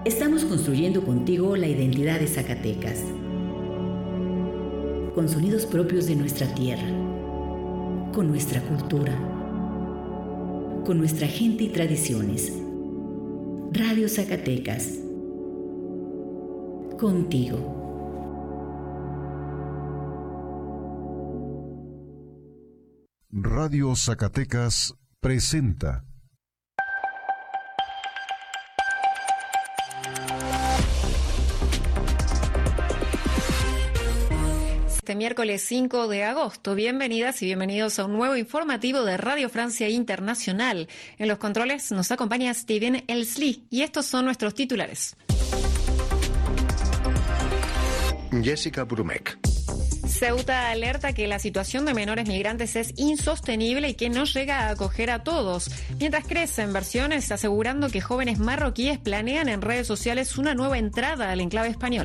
Estamos construyendo contigo la identidad de Zacatecas, con sonidos propios de nuestra tierra, con nuestra cultura, con nuestra gente y tradiciones. Radio Zacatecas, contigo. Radio Zacatecas presenta este miércoles 5 de agosto. Bienvenidas y bienvenidos a un nuevo informativo de Radio Francia Internacional. En los controles nos acompaña Steven Elsli y estos son nuestros titulares. Jessica Brumek. Ceuta alerta que la situación de menores migrantes es insostenible y que no llega a acoger a todos, mientras crecen versiones asegurando que jóvenes marroquíes planean en redes sociales una nueva entrada al enclave español.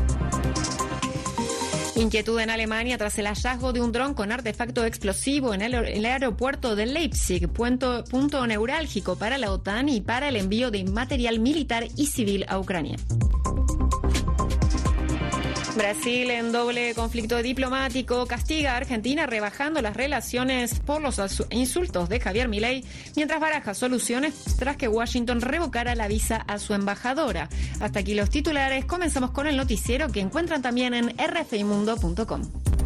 Inquietud en Alemania tras el hallazgo de un dron con artefacto explosivo en el aeropuerto de Leipzig, punto neurálgico para la OTAN y para el envío de material militar y civil a Ucrania. Brasil, en doble conflicto diplomático, castiga a Argentina rebajando las relaciones por los insultos de Javier Milei, mientras baraja soluciones tras que Washington revocara la visa a su embajadora. Hasta aquí los titulares. Comenzamos con el noticiero que encuentran también en rfimundo.com.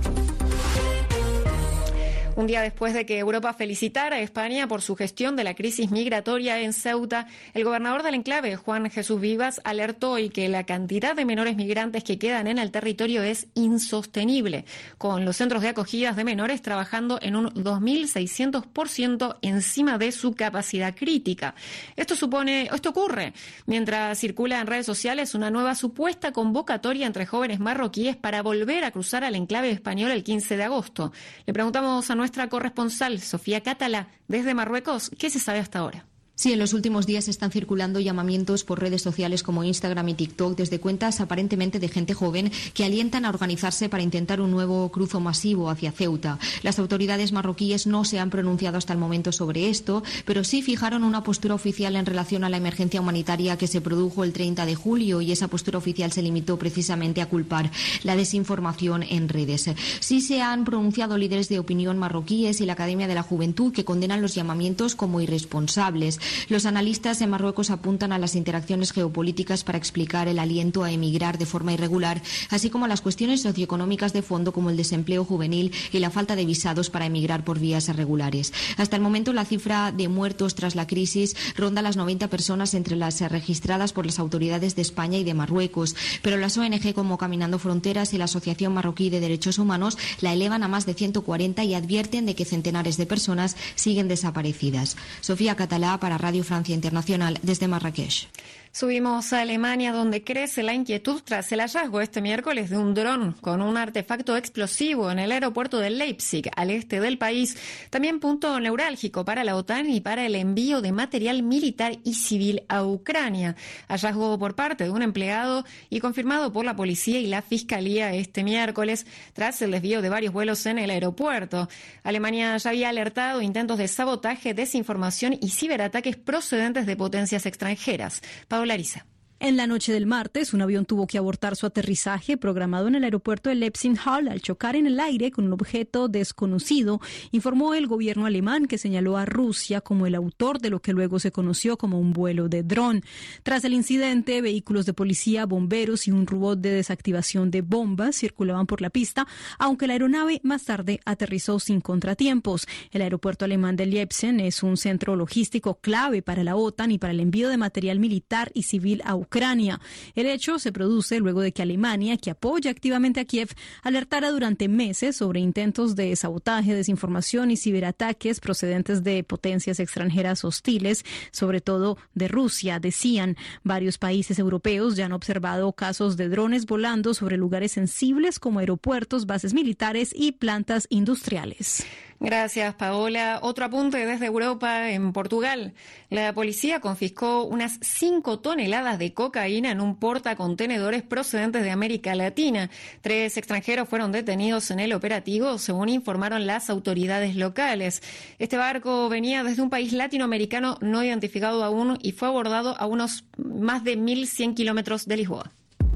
Un día después de que Europa felicitara a España por su gestión de la crisis migratoria en Ceuta, el gobernador del enclave, Juan Jesús Vivas, alertó hoy que la cantidad de menores migrantes que quedan en el territorio es insostenible, con los centros de acogidas de menores trabajando en un 2.600% encima de su capacidad crítica. Esto ocurre mientras circula en redes sociales una nueva supuesta convocatoria entre jóvenes marroquíes para volver a cruzar al enclave español el 15 de agosto. Le preguntamos a nuestra corresponsal, Sofía Catalá, desde Marruecos, ¿qué se sabe hasta ahora? Sí, en los últimos días están circulando llamamientos por redes sociales como Instagram y TikTok desde cuentas aparentemente de gente joven que alientan a organizarse para intentar un nuevo cruzo masivo hacia Ceuta. Las autoridades marroquíes no se han pronunciado hasta el momento sobre esto, pero sí fijaron una postura oficial en relación a la emergencia humanitaria que se produjo el 30 de julio y esa postura oficial se limitó precisamente a culpar la desinformación en redes. Sí se han pronunciado líderes de opinión marroquíes y la Academia de la Juventud que condenan los llamamientos como irresponsables. Los analistas en Marruecos apuntan a las interacciones geopolíticas para explicar el aliento a emigrar de forma irregular, así como a las cuestiones socioeconómicas de fondo como el desempleo juvenil y la falta de visados para emigrar por vías irregulares. Hasta el momento la cifra de muertos tras la crisis ronda las 90 personas entre las registradas por las autoridades de España y de Marruecos, pero las ONG como Caminando Fronteras y la Asociación Marroquí de Derechos Humanos la elevan a más de 140 y advierten de que centenares de personas siguen desaparecidas. Sofía Catalá para Radio Francia Internacional desde Marrakech. Subimos a Alemania, donde crece la inquietud tras el hallazgo este miércoles de un dron con un artefacto explosivo en el aeropuerto de Leipzig, al este del país, también punto neurálgico para la OTAN y para el envío de material militar y civil a Ucrania. Hallazgo por parte de un empleado y confirmado por la policía y la fiscalía este miércoles, tras el desvío de varios vuelos en el aeropuerto. Alemania ya había alertado intentos de sabotaje, desinformación y ciberataques procedentes de potencias extranjeras. Paola Ariza. En la noche del martes, un avión tuvo que abortar su aterrizaje programado en el aeropuerto de Leipzig-Hall al chocar en el aire con un objeto desconocido, informó el gobierno alemán, que señaló a Rusia como el autor de lo que luego se conoció como un vuelo de dron. Tras el incidente, vehículos de policía, bomberos y un robot de desactivación de bombas circulaban por la pista, aunque la aeronave más tarde aterrizó sin contratiempos. El aeropuerto alemán de Leipzig es un centro logístico clave para la OTAN y para el envío de material militar y civil a Ucrania. El hecho se produce luego de que Alemania, que apoya activamente a Kiev, alertara durante meses sobre intentos de sabotaje, desinformación y ciberataques procedentes de potencias extranjeras hostiles, sobre todo de Rusia. Decían, varios países europeos ya han observado casos de drones volando sobre lugares sensibles como aeropuertos, bases militares y plantas industriales. Gracias, Paola. Otro apunte desde Europa. En Portugal, la policía confiscó unas 5 toneladas de cocaína en un portacontenedores procedentes de América Latina. 3 extranjeros fueron detenidos en el operativo, según informaron las autoridades locales. Este barco venía desde un país latinoamericano no identificado aún y fue abordado a unos más de 1.100 kilómetros de Lisboa.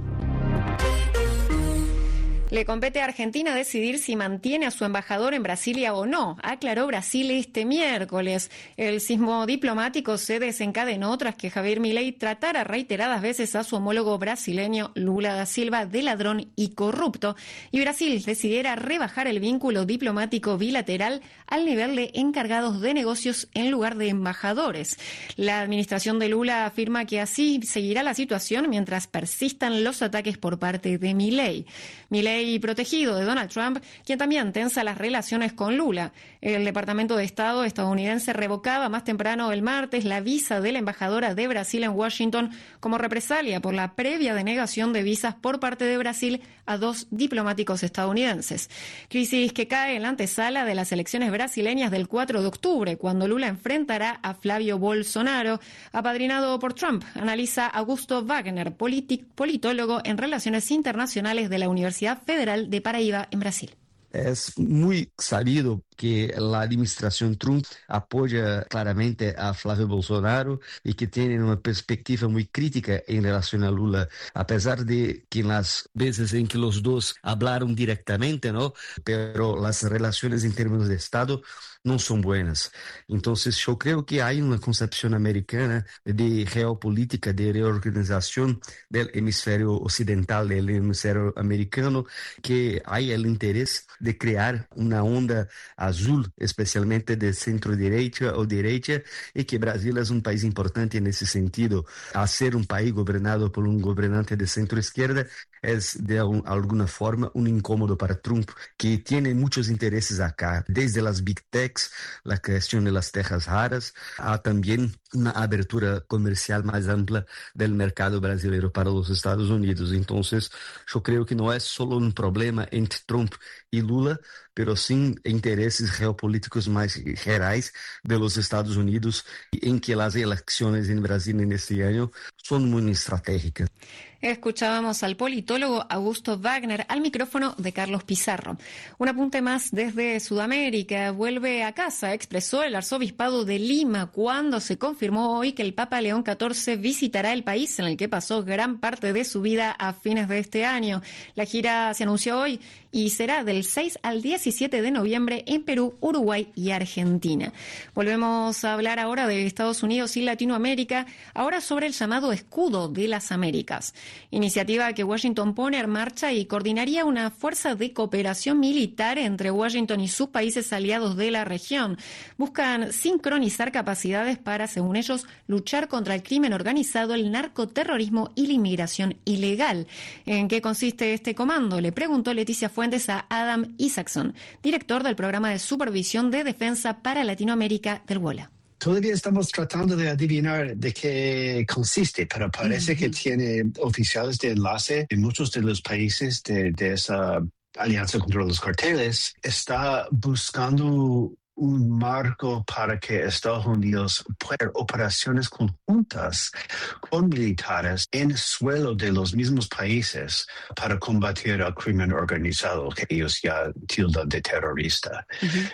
Le compete a Argentina decidir si mantiene a su embajador en Brasilia o no, aclaró Brasil este miércoles. El sismo diplomático se desencadenó tras que Javier Milei tratara reiteradas veces a su homólogo brasileño Lula da Silva de ladrón y corrupto, y Brasil decidiera rebajar el vínculo diplomático bilateral al nivel de encargados de negocios en lugar de embajadores. La administración de Lula afirma que así seguirá la situación mientras persistan los ataques por parte de Milei. Milei protegido de Donald Trump, quien también tensa las relaciones con Lula. El Departamento de Estado estadounidense revocaba más temprano el martes la visa de la embajadora de Brasil en Washington como represalia por la previa denegación de visas por parte de Brasil a 2 diplomáticos estadounidenses. Crisis que cae en la antesala de las elecciones brasileñas del 4 de octubre, cuando Lula enfrentará a Flavio Bolsonaro, apadrinado por Trump, analiza Augusto Wagner, politólogo en relaciones internacionales de la Universidad Federal de Paraíba, en Brasil. Es muy sabido que la administración Trump apoya claramente a Flávio Bolsonaro y que tiene una perspectiva muy crítica en relación a Lula, a pesar de que en las veces en que los dos hablaron directamente, ¿no? Pero las relaciones en términos de Estado no son buenas. Entonces yo creo que hay una concepción americana de geopolítica, de reorganización del hemisferio occidental, del hemisferio americano, que hay el interés de crear una onda azul, especialmente de centro-derecha o derecha, y que Brasil es un país importante en ese sentido. Al ser un país gobernado por un gobernante de centro-izquierda, es de alguna forma un incómodo para Trump, que tiene muchos intereses acá, desde las big techs, la cuestión de las tejas raras, a también una abertura comercial más amplia del mercado brasileño para los Estados Unidos. Entonces, yo creo que no es solo un problema entre Trump y Lula, pero sí intereses geopolíticos más generales de los Estados Unidos, en que las elecciones en Brasil en este año son muy estratégicas. Escuchábamos al politólogo Augusto Wagner al micrófono de Carlos Pizarro. Un apunte más desde Sudamérica. Vuelve a casa, expresó el arzobispado de Lima cuando se confirmó hoy que el Papa León XIV visitará el país en el que pasó gran parte de su vida a fines de este año. La gira se anunció hoy y será del 6 al 17 de noviembre en Perú, Uruguay y Argentina. Volvemos a hablar ahora de Estados Unidos y Latinoamérica, ahora sobre el llamado Escudo de las Américas. Iniciativa que Washington pone en marcha y coordinaría una fuerza de cooperación militar entre Washington y sus países aliados de la región. Buscan sincronizar capacidades para, según ellos, luchar contra el crimen organizado, el narcoterrorismo y la inmigración ilegal. ¿En qué consiste este comando?, le preguntó Leticia Fuentes a Adam Isaacson, director del programa de supervisión de defensa para Latinoamérica del WOLA. Todavía estamos tratando de adivinar de qué consiste, pero parece que tiene oficiales de enlace en muchos de los países de esa alianza contra los carteles. Está buscando un marco para que Estados Unidos pueda hacer operaciones conjuntas con militares en suelo de los mismos países para combatir al crimen organizado que ellos ya tildan de terrorista.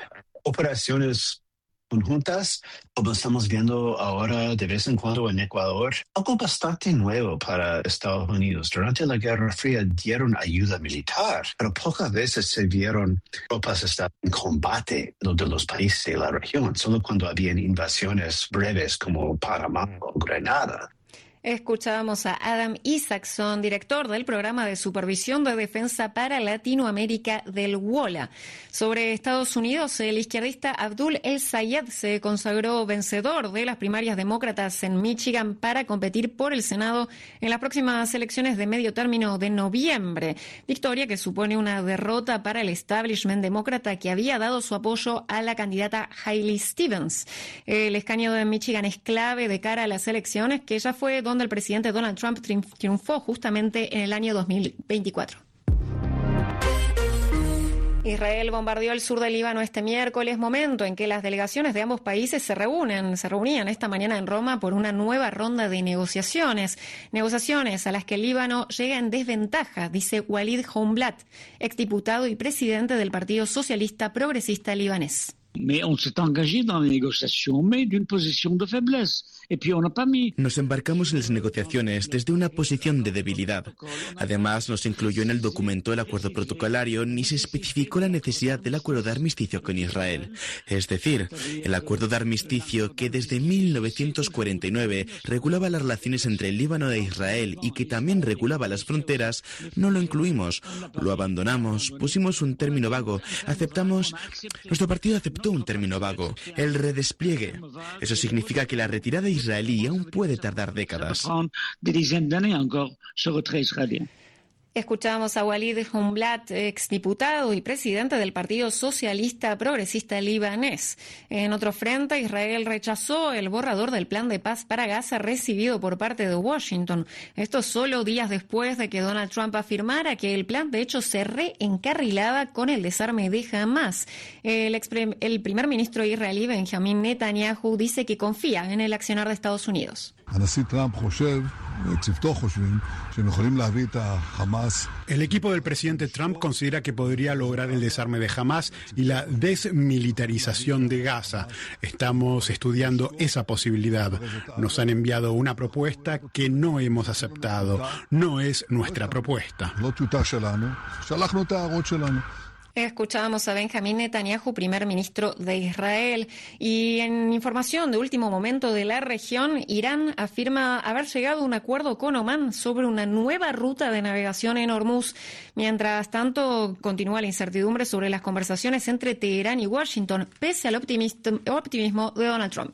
Operaciones conjuntas, como estamos viendo ahora de vez en cuando en Ecuador, algo bastante nuevo para Estados Unidos. Durante la Guerra Fría dieron ayuda militar, pero pocas veces se vieron tropas estar en combate de los países de la región, solo cuando habían invasiones breves como Panamá o Grenada. Escuchábamos a Adam Isaacson, director del programa de supervisión de defensa para Latinoamérica del WOLA. Sobre Estados Unidos, el izquierdista Abdul El-Sayed se consagró vencedor de las primarias demócratas en Michigan para competir por el Senado en las próximas elecciones de medio término de noviembre. Victoria que supone una derrota para el establishment demócrata que había dado su apoyo a la candidata Hailey Stevens. El escaño de Michigan es clave de cara a las elecciones, que ya fue donde el presidente Donald Trump triunfó justamente en el año 2024. Israel bombardeó el sur del Líbano este miércoles, momento en que las delegaciones de ambos países se reunían esta mañana en Roma por una nueva ronda de negociaciones a las que el Líbano llega en desventaja, dice Walid Honblat, exdiputado y presidente del Partido Socialista Progresista libanés. Nos embarcamos en las negociaciones desde una posición de debilidad. Además, no se incluyó en el documento el acuerdo protocolario ni se especificó la necesidad del acuerdo de armisticio con Israel. Es decir, el acuerdo de armisticio que desde 1949 regulaba las relaciones entre el Líbano e Israel y que también regulaba las fronteras, no lo incluimos, lo abandonamos, pusimos un término vago, nuestro partido aceptó un término vago, el redespliegue. Eso significa que la retirada israelí aún puede tardar décadas. Escuchamos a Walid Honblat, exdiputado y presidente del Partido Socialista Progresista libanés. En otro frente, Israel rechazó el borrador del plan de paz para Gaza recibido por parte de Washington. Esto solo días después de que Donald Trump afirmara que el plan de hecho se reencarrilaba con el desarme de Hamás. El primer ministro israelí Benjamin Netanyahu dice que confía en el accionar de Estados Unidos. El equipo del presidente Trump considera que podría lograr el desarme de Hamás y la desmilitarización de Gaza. Estamos estudiando esa posibilidad. Nos han enviado una propuesta que no hemos aceptado. No es nuestra propuesta. Escuchábamos a Benjamin Netanyahu, primer ministro de Israel. Y en información de último momento de la región, Irán afirma haber llegado a un acuerdo con Omán sobre una nueva ruta de navegación en Hormuz. Mientras tanto, continúa la incertidumbre sobre las conversaciones entre Teherán y Washington, pese al optimismo de Donald Trump.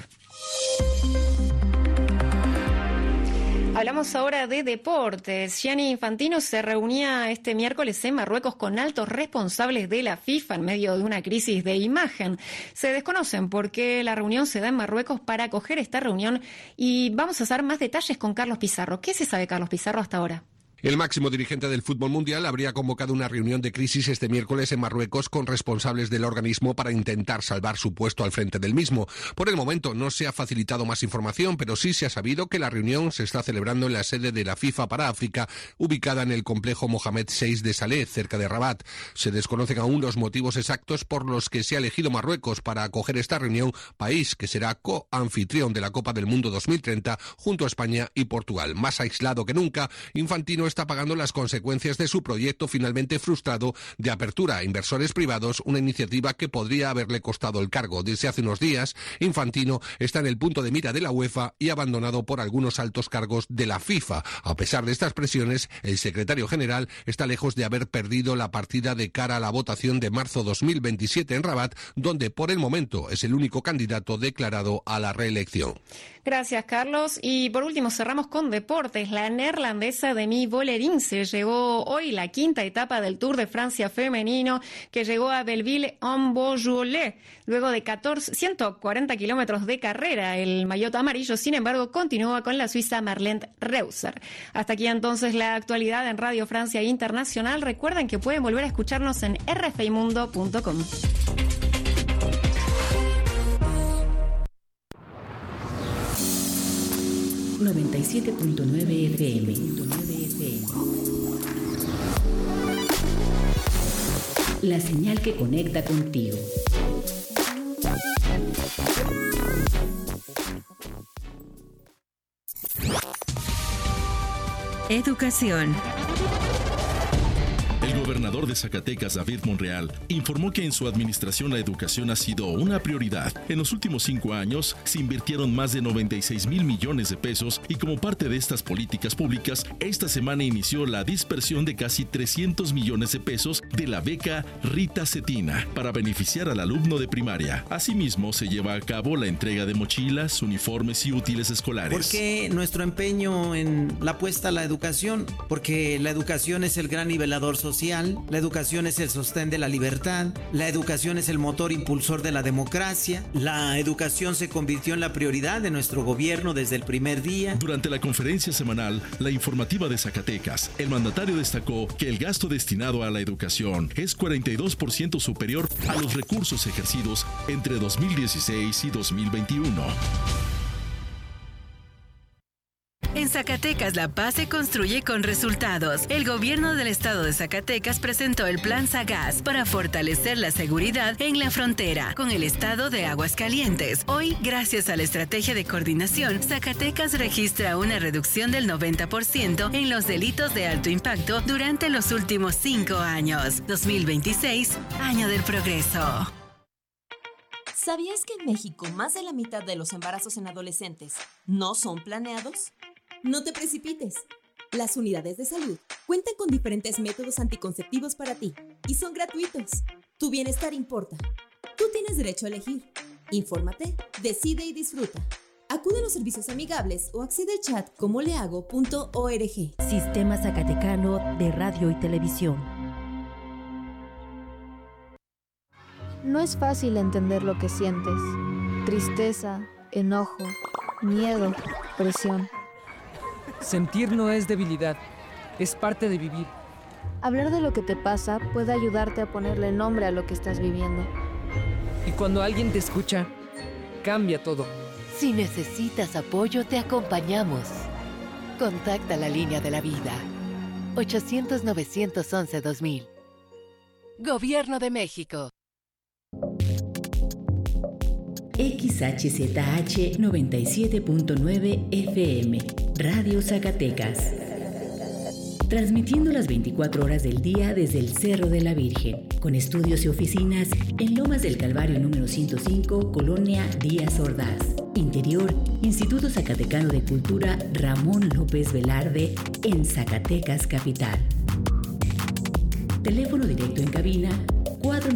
Hablamos ahora de deportes. Gianni Infantino se reunía este miércoles en Marruecos con altos responsables de la FIFA en medio de una crisis de imagen. Se desconocen por qué la reunión se da en Marruecos para acoger esta reunión y vamos a hacer más detalles con Carlos Pizarro. ¿Qué se sabe, Carlos Pizarro, hasta ahora? El máximo dirigente del fútbol mundial habría convocado una reunión de crisis este miércoles en Marruecos con responsables del organismo para intentar salvar su puesto al frente del mismo. Por el momento no se ha facilitado más información, pero sí se ha sabido que la reunión se está celebrando en la sede de la FIFA para África, ubicada en el complejo Mohamed VI de Saleh, cerca de Rabat. Se desconocen aún los motivos exactos por los que se ha elegido Marruecos para acoger esta reunión, país que será coanfitrión de la Copa del Mundo 2030 junto a España y Portugal. Más aislado que nunca, Infantino está pagando las consecuencias de su proyecto finalmente frustrado de apertura a inversores privados, una iniciativa que podría haberle costado el cargo. Desde hace unos días, Infantino está en el punto de mira de la UEFA y abandonado por algunos altos cargos de la FIFA. A pesar de estas presiones, el secretario general está lejos de haber perdido la partida de cara a la votación de marzo 2027 en Rabat, donde por el momento es el único candidato declarado a la reelección. Gracias, Carlos. Y por último cerramos con deportes. La neerlandesa Demi Vollering se llevó hoy la quinta etapa del Tour de Francia femenino, que llegó a Belleville-en-Beaujolais luego de 140 kilómetros de carrera. El maillot amarillo, sin embargo, continúa con la suiza Marlene Reusser. Hasta aquí entonces la actualidad en Radio Francia Internacional. Recuerden que pueden volver a escucharnos en rfimundo.com. ...97.9 FM. La señal que conecta contigo. Educación. El gobernador de Zacatecas, David Monreal, informó que en su administración la educación ha sido una prioridad. En los últimos 5 años se invirtieron más de 96,000 millones de pesos y como parte de estas políticas públicas, esta semana inició la dispersión de casi 300 millones de pesos de la beca Rita Cetina para beneficiar al alumno de primaria. Asimismo, se lleva a cabo la entrega de mochilas, uniformes y útiles escolares. ¿Por qué nuestro empeño en la apuesta a la educación? Porque la educación es el gran nivelador social. social, la educación es el sostén de la libertad, la educación es el motor impulsor de la democracia, la educación se convirtió en la prioridad de nuestro gobierno desde el primer día. Durante la conferencia semanal, La Informativa de Zacatecas, el mandatario destacó que el gasto destinado a la educación es 42% superior a los recursos ejercidos entre 2016 y 2021. En Zacatecas, la paz se construye con resultados. El gobierno del estado de Zacatecas presentó el Plan Sagaz para fortalecer la seguridad en la frontera con el estado de Aguascalientes. Hoy, gracias a la estrategia de coordinación, Zacatecas registra una reducción del 90% en los delitos de alto impacto durante los últimos 5 años. 2026, año del progreso. ¿Sabías que en México más de la mitad de los embarazos en adolescentes no son planeados? No te precipites. Las unidades de salud cuentan con diferentes métodos anticonceptivos para ti y son gratuitos. Tu bienestar importa. Tú tienes derecho a elegir. Infórmate, decide y disfruta. Acude a los servicios amigables o accede al chat comolehago.org. Sistema Zacatecano de Radio y Televisión. No es fácil entender lo que sientes. Tristeza, enojo, miedo, presión. Sentir no es debilidad, es parte de vivir. Hablar de lo que te pasa puede ayudarte a ponerle nombre a lo que estás viviendo. Y cuando alguien te escucha, cambia todo. Si necesitas apoyo, te acompañamos. Contacta la línea de la vida. 800-911-2000. Gobierno de México. XHZH 97.9 FM, Radio Zacatecas. Transmitiendo las 24 horas del día desde el Cerro de la Virgen, con estudios y oficinas en Lomas del Calvario número 105, Colonia Díaz Ordaz. Interior, Instituto Zacatecano de Cultura Ramón López Velarde, en Zacatecas Capital. Teléfono directo en cabina 4